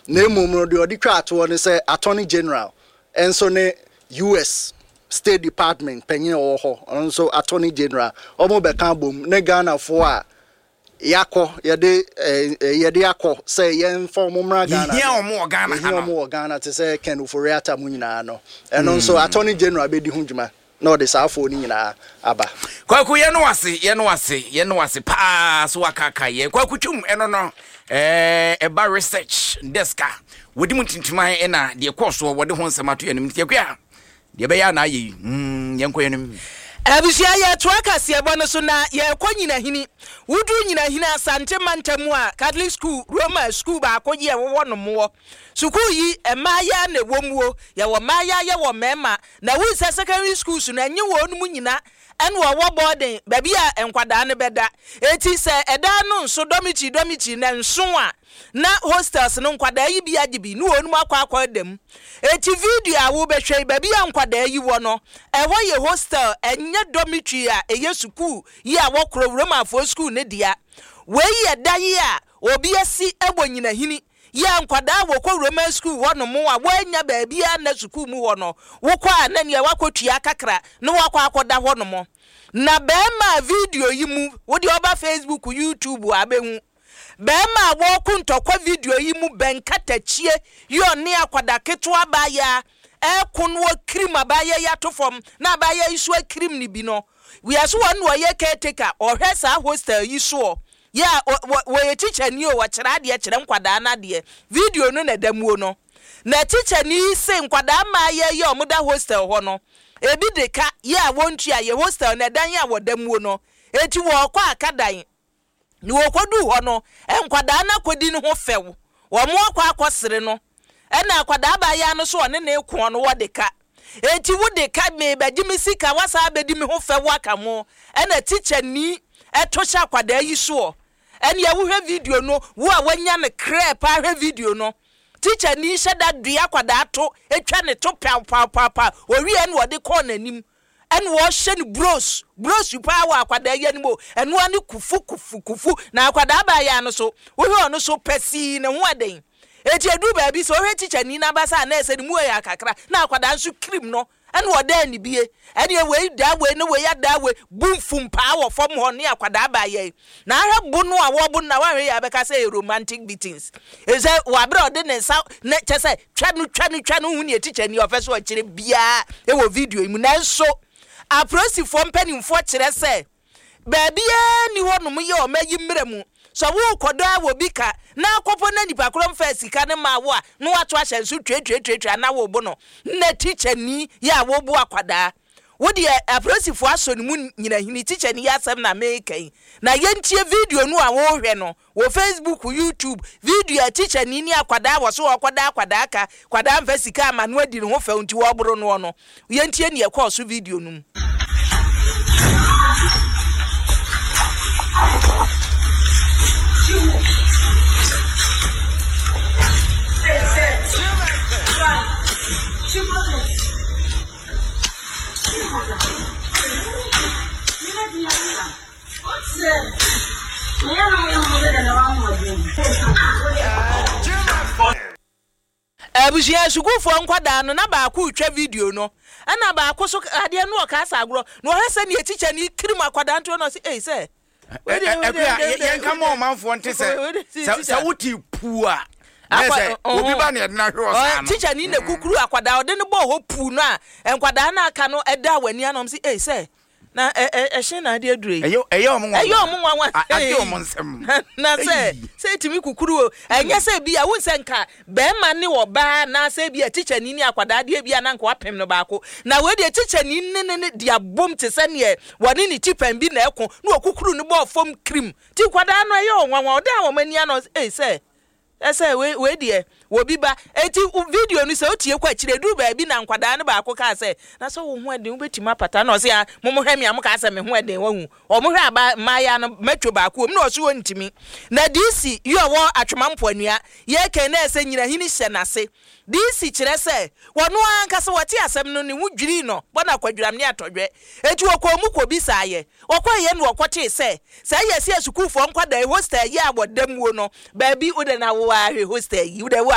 na emu no de odi twa ato ne say Attorney General enso ne US State Department penye ho enso Attorney General omo be kan bom ne Ghana fo a yakọ yede yakọ say yen form mra Ghana here omo Ghana ha omo Ghana te say Ken Ofori-Atta mu nyina no eno nso Attorney General be di hunjuma no de safo ni nyina aba kwaku ye no wase pa so akaka ye kwaku twum eno no eba research desk wodi mutintuman ena de course wodi ho nsamato ye nim tiakua de be ya na ayi yenko yenim Abusia ya twaka siebo no so na ye kwanyina hini wudu nyina hini asante mantamu a Catholic school Roman school ba akoye wo no mo school yi emaya na womuo ye wo maya ye wo mema na wu secondary school so na nye wo no mu nyina en wo boarding baby a enkwada ne beda eti se eda no nso domichi na nso a na hostels no nkwada yi bi agibi no onu akwa dem eti video a wo behwe baby a nkwada yi wo no ewo ye hostel enye dormitory a eye school yi a wo kro Roman for school ne dia we ye da yi a obi asi ebonyina hini ya nkwada wo kọ Roman school wo no mo a wo anya baby a na school mu wo no wo kwa na ne wakotua kakra no wakọ akoda ho no mo na be ma video yi mu wo di oba Facebook YouTube abehu be ma wo ku ntokwa video yi mu benkatachie yo ne akwada keto abaya ekun wo krim abaya ya to fom na abaya isu krim ni bi no we aso won wo ye caretaker o hwesa hostel yi so ya we teacher ni o wa kira de kire nkwada na de video no na damuo no na teacher ni se nkwada ma ye omuda hostel ho no ebi de ka ya wontua ye hostel na dan ya wodamuo no eti wo kwa akadan ni wo kodu ho no nkwada na kodi ne ho few wo mo kwa akosere no na akwada ba ya no so one na eku no wo de ka eti wo de ka me bagimi sika wasa abedi me ho few aka mo na teacher ni etosha akwada yi so ene ya wo hwe video no wo a wanya ne crep a hwe video no teacher ni sheda dua kwada ato etwa ne to pa ori en wo de ko nanim en wo hye ne bros pa wa kwada ya ni mo eno ani kufu na kwada ba ya no so wo hwe ono so pesi ne ho aden eti edu ba bi so hwe teacher ni na basa na ese ni mu ya kakra na kwada nso krim no en wo da ni bie ene we da we no we ya da we bumfum pa wo fom ho ne akwada ba ye na ahwe bu no a wo bu na wa hwe ya beka say romantic beatings eze wa bra de ne sa ne chese twa no hu ne teacher ni ofeso kire bia e wo video mu na nso aprosi fo mpanimfo kire say ba bia ni ho no mu ye o mayi mremu so wo kodo a wo bika na akopo na nipa krom fa sika ne ma wo a no wato ahye so twa na wo bu no na teacher ni ya wo bu akwada wo de aprosifo aso ne mu nyina hini teacher ni ya asem na mekai na yentie video no a wo hwe no wo Facebook YouTube video teacher ni akwada wo so akwada aka kwada mfa sika ma no adi ne ho fa unti wo boro no yentie ne ekọ so video no Abusia sugufo nkwada no na ba ku twa video no ana ba ko so ade no o ka sagro no hese ne teacher ni kirim akwada nto no say say yen come on manfo nte se wuti pua obi ba ne na hwe osa no teacher ni na kukuru akwada ode ne bo ho pu no a enkwada na aka no eda wani anom say na ehye na ade adure eyo omo nwa ade omo nsem na say timi kukuru o enye say bia wo nka be ma ne wo ba na say bia teacher ni akwada ade bia na nka wapem no baako na we de teacher ni ne dia bom te se ne woni ni chipen bi na eko na okukuru ne bo fom cream ti kwada no eyo nwa oda wo mani ano say ese we de wo bi ba eti video ni se otie kwa kire du ba bi na nkwada ne ba ko ka se na so wo ho ade wo betima pata na o se ya mo hwe me am ka se me ho ade wo hu o mo hwe aba maya no metwo ba ko na o so wontimi na DC yo wo atwemampo anua ye ken na ese nyina hini hye na se DC kire se wono anka se wote asem no ne wudwiri no bona kwadwuram ne atodwe eti wo ko mu ko bi saaye okwaye no okote se ye se asukufo nkwada hostel ye abodamuo no ba bi ude na wo ahwe hostel yi ude